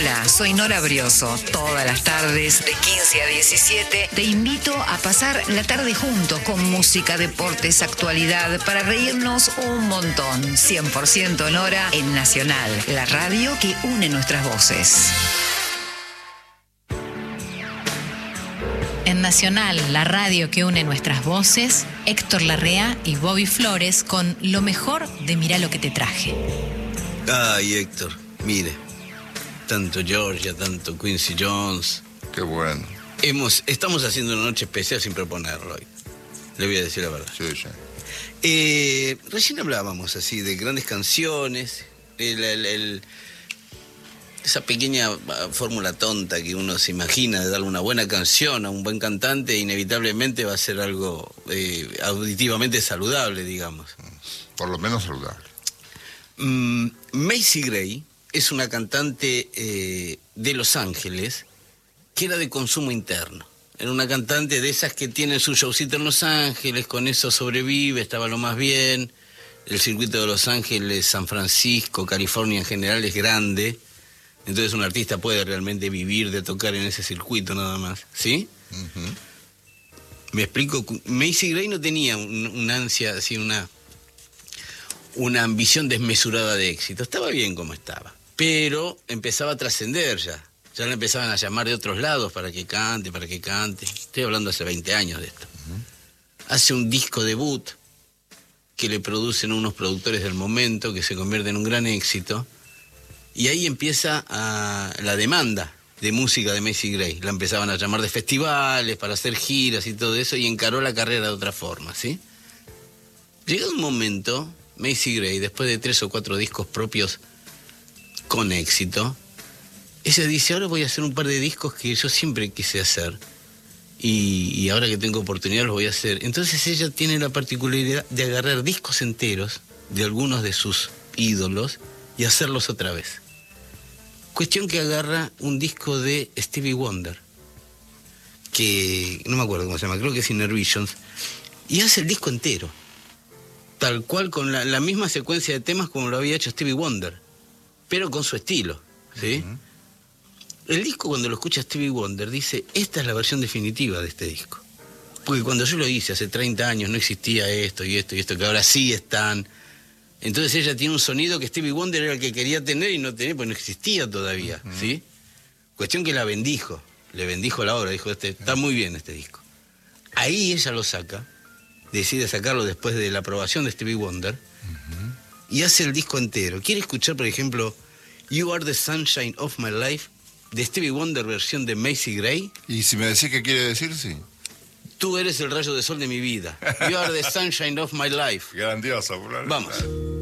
Hola, soy Nora Brioso. Todas las tardes, de 15 a 17, te invito a pasar la tarde juntos con música, deportes, actualidad, para reírnos un montón. 100% Nora en Nacional, la radio que une nuestras voces. En Nacional, la radio que une nuestras voces, Héctor Larrea y Bobby Flores con lo mejor de Mirá lo que te traje. Ay, Héctor, mire, tanto Georgia, tanto Quincy Jones. Qué bueno. Estamos haciendo una noche especial sin proponerlo hoy. Le voy a decir la verdad. Sí, sí. Recién hablábamos así de grandes canciones, esa pequeña fórmula tonta que uno se imagina de darle una buena canción a un buen cantante, inevitablemente va a ser algo auditivamente saludable, digamos. Por lo menos saludable. Macy Gray es una cantante de Los Ángeles que era de consumo interno. Era una cantante de esas que tienen su showcito en Los Ángeles, con eso sobrevive, estaba lo más bien. El circuito de Los Ángeles, San Francisco, California en general es grande. Entonces un artista puede realmente vivir de tocar en ese circuito nada más, ¿sí? Uh-huh. Me explico. Macy Gray no tenía una ansia, así una ambición desmesurada de éxito. Estaba bien como estaba, pero empezaba a trascender ya. Ya la empezaban a llamar de otros lados para que cante. Estoy hablando hace 20 años de esto. Uh-huh. Hace un disco debut que le producen unos productores del momento, que se convierte en un gran éxito. Y ahí empieza la demanda de música de Macy Gray. La empezaban a llamar de festivales para hacer giras y todo eso, y encaró la carrera de otra forma, ¿sí? Llegó un momento, Macy Gray, después de 3 o 4 discos propios con éxito, ella dice, ahora voy a hacer un par de discos que yo siempre quise hacer, y ahora que tengo oportunidad los voy a hacer. Entonces ella tiene la particularidad de agarrar discos enteros de algunos de sus ídolos y hacerlos otra vez. Cuestión que agarra un disco de Stevie Wonder, que no me acuerdo cómo se llama, creo que es Inner Visions, y hace el disco entero, tal cual, con la misma secuencia de temas como lo había hecho Stevie Wonder, pero con su estilo, ¿sí? Uh-huh. El disco, cuando lo escucha Stevie Wonder, dice, esta es la versión definitiva de este disco. Porque cuando yo lo hice hace 30 años no existía esto y esto y esto, que ahora sí están. Entonces ella tiene un sonido que Stevie Wonder era el que quería tener y no tenía, pues no existía todavía, uh-huh. ¿Sí? Cuestión que la bendijo, le bendijo la obra, dijo, está muy bien este disco. Ahí ella lo saca, decide sacarlo después de la aprobación de Stevie Wonder, uh-huh. Y hace el disco entero. ¿Quiere escuchar, por ejemplo, You Are the Sunshine of My Life, de Stevie Wonder, versión de Macy Gray? Y si me decís qué quiere decir, sí. Tú eres el rayo de sol de mi vida. You are the sunshine of my life. Grandioso. Vamos.